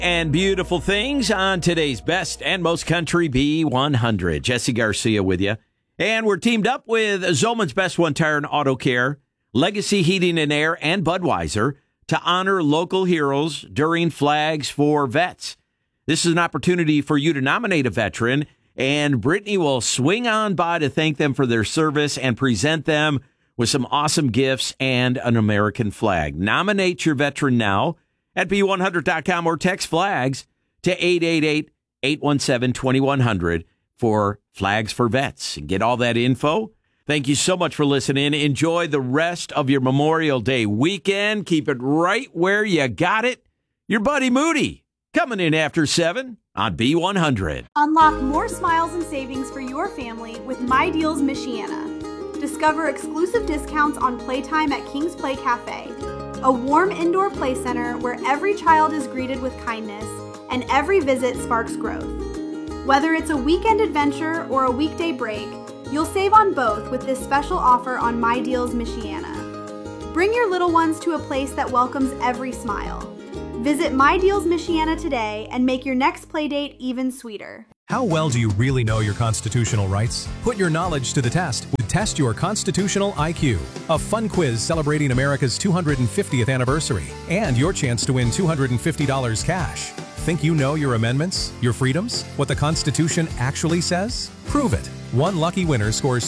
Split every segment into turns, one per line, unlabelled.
And beautiful things on today's best and most country B100. Jesse Garcia with you. And we're teamed up with Zolman's Best One Tire and Auto Care, Legacy Heating and Air, and Budweiser to honor local heroes during Flags for Vets. This is an opportunity for you to nominate a veteran, and Brittany will swing on by to thank them for their service and present them with some awesome gifts and an American flag. Nominate your veteran now at B100.com or text FLAGS to 888-817-2100 for Flags for Vets. And get all that info. Thank you so much for listening. Enjoy the rest of your Memorial Day weekend. Keep it right where you got it. Your buddy Moody coming in after 7 on B100.
Unlock more smiles and savings for your family with My Deals Michiana. Discover exclusive discounts on playtime at King's Play Cafe, a warm indoor play center where every child is greeted with kindness and every visit sparks growth. Whether it's a weekend adventure or a weekday break, you'll save on both with this special offer on My Deals Michiana. Bring your little ones to a place that welcomes every smile. Visit My Deals Michiana today and make your next playdate even sweeter.
How well do you really know your constitutional rights? Put your knowledge to the test with Test Your Constitutional IQ, a fun quiz celebrating America's 250th anniversary and your chance to win $250 cash. Think you know your amendments, your freedoms, what the Constitution actually says? Prove it. One lucky winner scores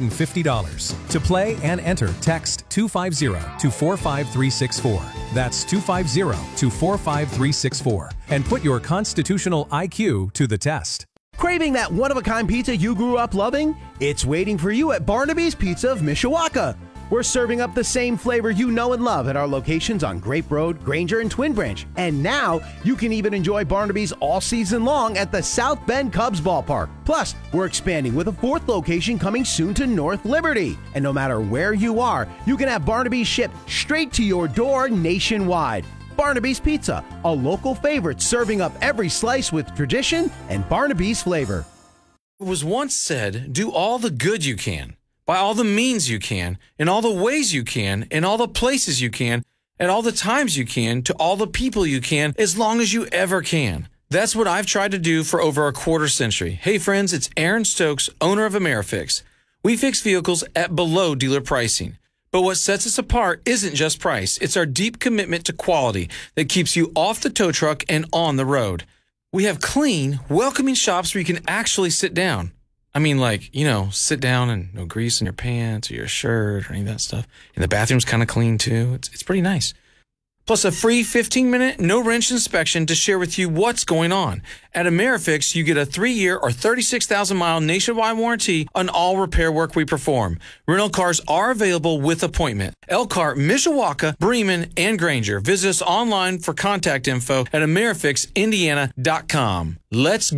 $250. To play and enter, text 250 to 45364. That's 250 to 45364. And put your constitutional IQ to the test.
Craving that one-of-a-kind pizza you grew up loving? It's waiting for you at Barnaby's Pizza of Mishawaka. We're serving up the same flavor you know and love at our locations on Grape Road, Granger, and Twin Branch. And now, you can even enjoy Barnaby's all season long at the South Bend Cubs Ballpark. Plus, we're expanding with a 4th location coming soon to North Liberty. And no matter where you are, you can have Barnaby's shipped straight to your door nationwide. Barnaby's Pizza, a local favorite serving up every slice with tradition and Barnaby's flavor.
It was once said, do all the good you can, by all the means you can, in all the ways you can, in all the places you can, at all the times you can, to all the people you can, as long as you ever can. That's what I've tried to do for over a quarter century. Hey friends, it's Aaron Stokes, owner of AmeriFix. We fix vehicles at below dealer pricing. But what sets us apart isn't just price. It's our deep commitment to quality that keeps you off the tow truck and on the road. We have clean, welcoming shops where you can actually sit down. I mean, like, you know, sit down and no grease in your pants or your shirt or any of that stuff. And the bathroom's kind of clean, too. It's pretty nice. Plus a free 15-minute, no-wrench inspection to share with you what's going on. At AmeriFix, you get a 3-year or 36,000-mile nationwide warranty on all repair work we perform. Rental cars are available with appointment. Elkhart, Mishawaka, Bremen, and Granger. Visit us online for contact info at AmeriFixIndiana.com. Let's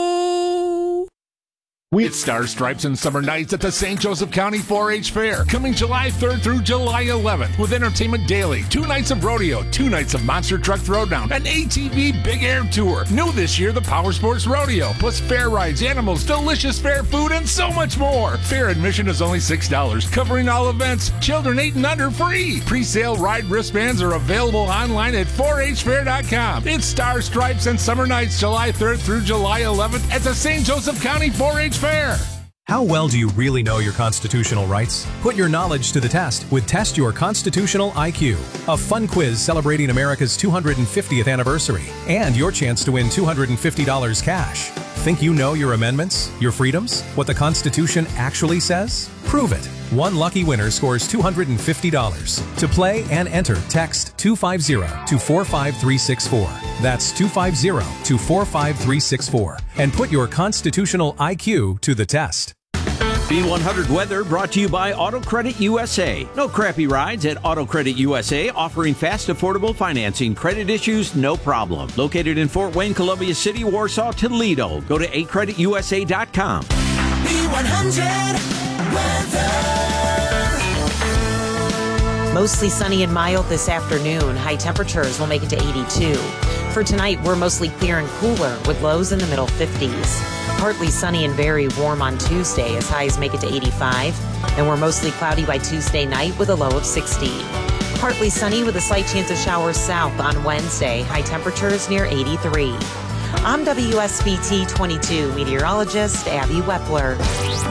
go!
It's Stars, Stripes, and Summer Nights at the St. Joseph County 4-H Fair, coming July 3rd through July 11th, with entertainment daily, 2 nights of rodeo, 2 nights of Monster Truck Throwdown, an ATV Big Air Tour. New this year, the Power Sports Rodeo, plus fair rides, animals, delicious fair food, and so much more. Fair admission is only $6, covering all events. Children 8 and under free. Pre-sale ride wristbands are available online at 4hfair.com. It's Stars, Stripes, and Summer Nights, July 3rd through July 11th at the St. Joseph County 4-H Fair.
How well do you really know your constitutional rights? Put your knowledge to the test with Test Your Constitutional IQ, a fun quiz celebrating America's 250th anniversary and your chance to win $250 cash. Think you know your amendments, your freedoms, what the Constitution actually says? Prove it. One lucky winner scores $250. To play and enter, text 250 to 45364. That's 250 to 45364. And put your constitutional IQ to the test.
B100 weather brought to you by Auto Credit USA. No crappy rides at Auto Credit USA, offering fast, affordable financing. Credit issues, no problem. Located in Fort Wayne, Columbia City, Warsaw, Toledo. Go to acreditusa.com.
B100 weather. Mostly sunny and mild this afternoon. High temperatures will make it to 82. For tonight, we're mostly clear and cooler with lows in the middle 50s. Partly sunny and very warm on Tuesday as highs make it to 85. And we're mostly cloudy by Tuesday night with a low of 60. Partly sunny with a slight chance of showers south on Wednesday. High temperatures near 83. I'm WSBT 22 meteorologist Abby Wepler.